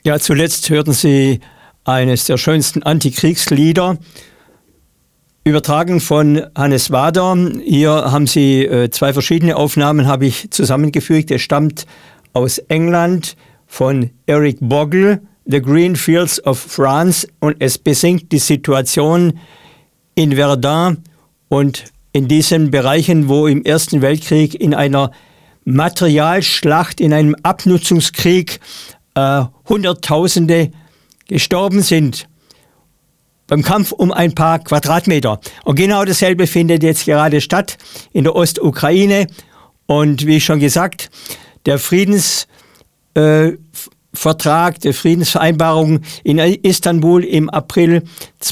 Ja, zuletzt hörten Sie eines der schönsten Antikriegslieder, übertragen von Hannes Wader. Hier haben Sie zwei verschiedene Aufnahmen, habe ich zusammengefügt. Es stammt aus England von Eric Bogle, The Green Fields of France, und es besingt die Situation in Verdun und in diesen Bereichen, wo im Ersten Weltkrieg in einer Materialschlacht, in einem Abnutzungskrieg Hunderttausende gestorben sind beim Kampf um ein paar Quadratmeter. Und genau dasselbe findet jetzt gerade statt in der Ostukraine. Und wie schon gesagt, der Friedensvertrag, die Friedensvereinbarung in Istanbul im April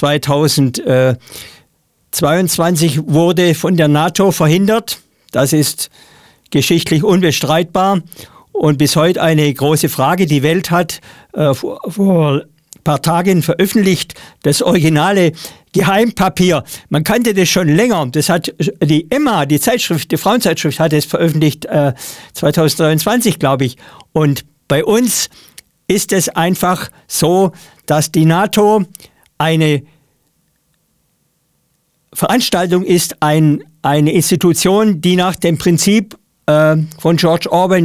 2022 wurde von der NATO verhindert. Das ist geschichtlich unbestreitbar und bis heute eine große Frage. Die Welt hat vor ein paar Tagen veröffentlicht das originale Geheimpapier. Man kannte das schon länger. Das hat die Emma, die Zeitschrift, die Frauenzeitschrift, hat es veröffentlicht 2023, glaube ich. Und bei uns ist es einfach so, dass die NATO eine Veranstaltung ist, eine Institution, die nach dem Prinzip von George Orwell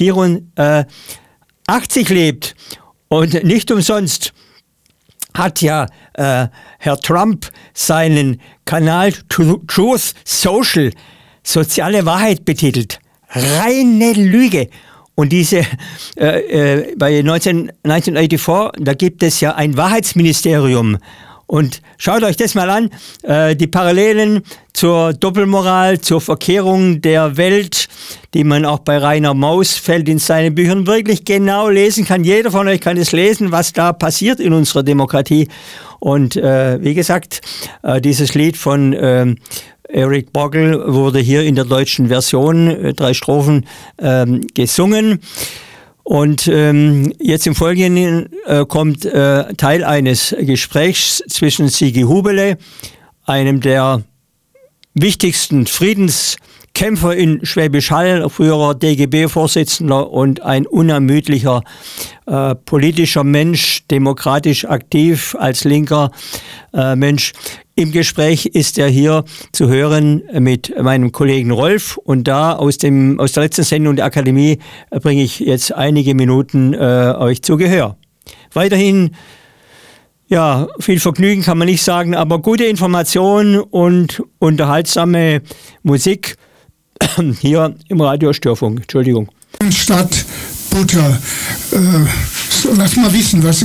1984 lebt. Und nicht umsonst hat ja Herr Trump seinen Kanal Truth Social, soziale Wahrheit, betitelt. Reine Lüge. Und diese, bei 1984, da gibt es ja ein Wahrheitsministerium. Und schaut euch das mal an, die Parallelen zur Doppelmoral, zur Verkehrung der Welt, die man auch bei Rainer Mausfeld in seinen Büchern wirklich genau lesen kann. Jeder von euch kann es lesen, was da passiert in unserer Demokratie. Und wie gesagt, dieses Lied von Eric Bogle wurde hier in der deutschen Version, 3 Strophen, gesungen. Und jetzt im Folgenden kommt Teil eines Gesprächs zwischen Sigi Hubele, einem der wichtigsten Friedenskämpfer in Schwäbisch Hall, früherer DGB-Vorsitzender und ein unermüdlicher politischer Mensch, demokratisch aktiv als linker Mensch. Im Gespräch ist er hier zu hören mit meinem Kollegen Rolf, und da aus der letzten Sendung der Akademie bringe ich jetzt einige Minuten euch zu Gehör. Weiterhin, ja, viel Vergnügen kann man nicht sagen, aber gute Information und unterhaltsame Musik hier im Radio Störfunk. Entschuldigung. Stadt Butter. Lass mal wissen, was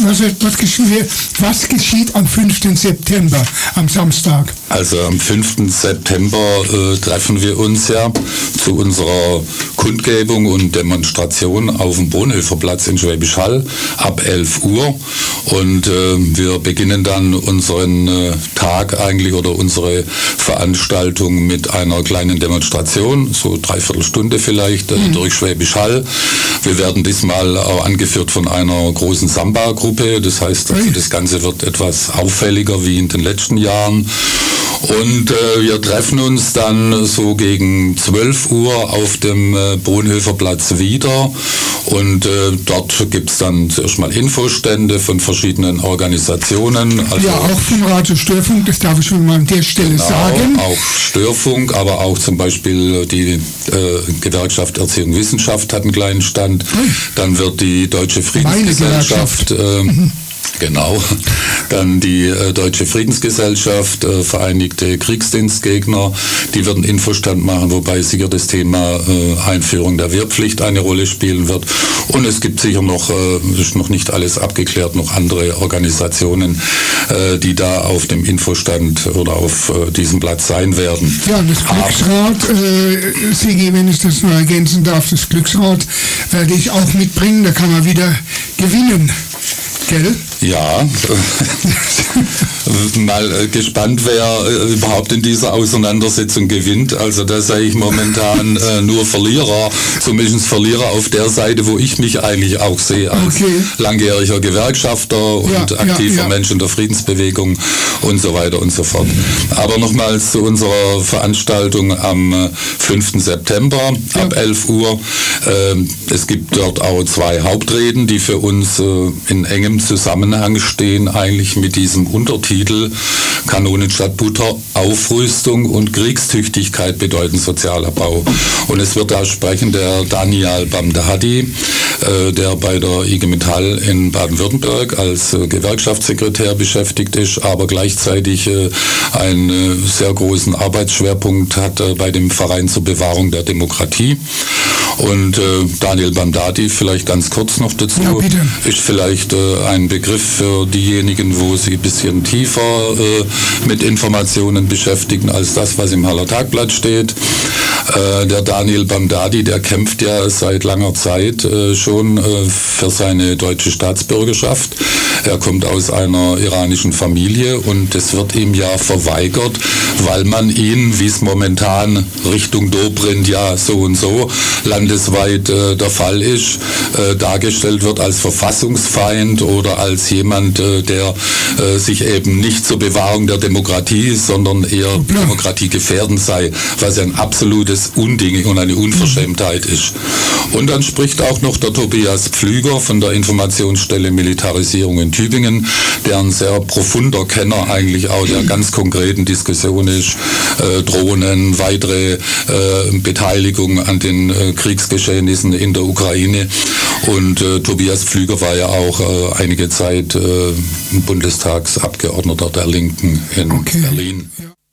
geschieht am 5. September, am Samstag? Also am 5. September treffen wir uns ja zu unserer Kundgebung und Demonstration auf dem Bonhoefferplatz in Schwäbisch Hall ab 11 Uhr. Und wir beginnen dann unseren Tag eigentlich oder unsere Veranstaltung mit einer kleinen Demonstration, so 3/4 Stunde vielleicht, durch Schwäbisch Hall. Wir werden diesmal auch angeführt von einer großen Samba-Gruppe. Das heißt, also das Ganze wird etwas auffälliger wie in den letzten Jahren. Und wir treffen uns dann so gegen 12 Uhr auf dem Bonhoefferplatz wieder. Und dort gibt es dann zuerst mal Infostände von verschiedenen Organisationen. Also, ja, auch vom Radio Störfunk, das darf ich schon mal an der Stelle sagen. Auch Störfunk, aber auch zum Beispiel die Gewerkschaft Erziehung und Wissenschaft hat einen kleinen Stand. Dann wird die Deutsche Friedensgesellschaft... Genau, dann die Deutsche Friedensgesellschaft, Vereinigte Kriegsdienstgegner, die werden Infostand machen, wobei sicher das Thema Einführung der Wehrpflicht eine Rolle spielen wird. Und es gibt sicher noch, ist noch nicht alles abgeklärt, noch andere Organisationen, die da auf dem Infostand oder auf diesem Platz sein werden. Ja, das Glücksrad, Sigi, wenn ich das nur ergänzen darf, das Glücksrad werde ich auch mitbringen, da kann man wieder gewinnen. Gell? Ja, mal gespannt, wer überhaupt in dieser Auseinandersetzung gewinnt. Also da sehe ich momentan nur Verlierer, zumindest Verlierer auf der Seite, wo ich mich eigentlich auch sehe als langjähriger Gewerkschafter und aktiver Mensch in der Friedensbewegung und so weiter und so fort. Aber nochmals zu unserer Veranstaltung am 5. September ab 11 Uhr. Es gibt dort auch 2 Hauptreden, die für uns in engem Zusammenhang stehen, eigentlich mit diesem Untertitel Kanonen statt Butter, Aufrüstung und Kriegstüchtigkeit bedeuten Sozialabbau. Und es wird da sprechen der Daniel Bamdadi, der bei der IG Metall in Baden-Württemberg als Gewerkschaftssekretär beschäftigt ist, aber gleichzeitig einen sehr großen Arbeitsschwerpunkt hat bei dem Verein zur Bewahrung der Demokratie. Und Daniel Bamdadi, vielleicht ganz kurz noch dazu, ist vielleicht ein Begriff für diejenigen, wo sie ein bisschen tiefer mit Informationen beschäftigen als das, was im Haller Tagblatt steht. Der Daniel Bamdadi, der kämpft ja seit langer Zeit schon für seine deutsche Staatsbürgerschaft. Er kommt aus einer iranischen Familie und es wird ihm ja verweigert, weil man ihn, wie es momentan Richtung Dobrindt ja so und so landesweit der Fall ist, dargestellt wird als Verfassungsfeind oder als jemand, der sich eben nicht zur Bewahrung der Demokratie, sondern eher demokratiegefährdend sei, was ein absolutes Unding und eine Unverschämtheit ist. Und dann spricht auch noch der Tobias Pflüger von der Informationsstelle Militarisierung in Tübingen, der ein sehr profunder Kenner eigentlich auch der ganz konkreten Diskussion ist, Drohnen, weitere Beteiligung an den Kriegsgeschehnissen in der Ukraine. Und Tobias Pflüger war ja auch einige Zeit Bundestagsabgeordneter der Linken in Berlin.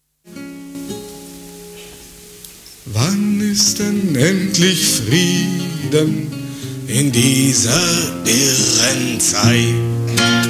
Wann ist denn endlich Frieden in dieser irren Zeit?